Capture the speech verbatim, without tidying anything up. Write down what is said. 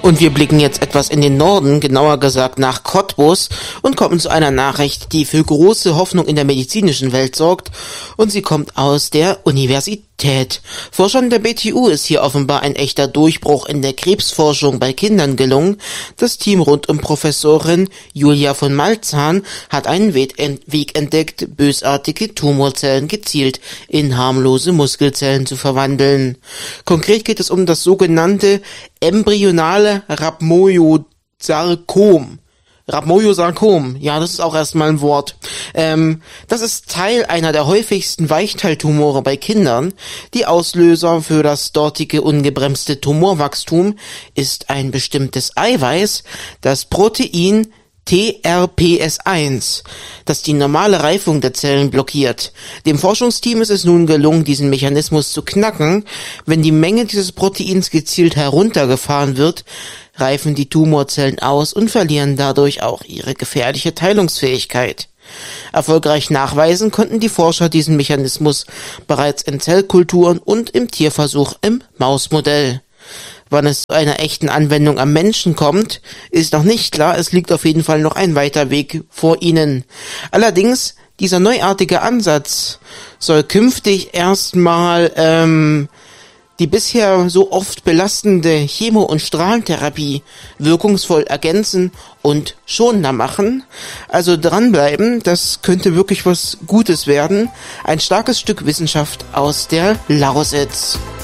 Und wir blicken jetzt etwas in den Norden, genauer gesagt nach Cottbus, und kommen zu einer Nachricht, die für große Hoffnung in der medizinischen Welt sorgt, und sie kommt aus der Universität. Forschern der B T U ist hier offenbar ein echter Durchbruch in der Krebsforschung bei Kindern gelungen. Das Team rund um Professorin Julia von Malzahn hat einen Weg entdeckt, bösartige Tumorzellen gezielt in harmlose Muskelzellen zu verwandeln. Konkret geht es um das sogenannte embryonale Rhabdomyosarkom. Rhabdomyosarkom, ja, das ist auch erstmal ein Wort. Ähm, das ist Teil einer der häufigsten Weichteiltumore bei Kindern. Die Auslöser für das dortige ungebremste Tumorwachstum ist ein bestimmtes Eiweiß, das Protein T R P S eins, das die normale Reifung der Zellen blockiert. Dem Forschungsteam ist es nun gelungen, diesen Mechanismus zu knacken. Wenn die Menge dieses Proteins gezielt heruntergefahren wird, reifen die Tumorzellen aus und verlieren dadurch auch ihre gefährliche Teilungsfähigkeit. Erfolgreich nachweisen konnten die Forscher diesen Mechanismus bereits in Zellkulturen und im Tierversuch im Mausmodell. Wann es zu einer echten Anwendung am Menschen kommt, ist noch nicht klar. Es liegt auf jeden Fall noch ein weiter Weg vor ihnen. Allerdings, dieser neuartige Ansatz soll künftig erstmal ähm, die bisher so oft belastende Chemo- und Strahlentherapie wirkungsvoll ergänzen und schonender machen. Also dranbleiben, das könnte wirklich was Gutes werden. Ein starkes Stück Wissenschaft aus der Lausitz.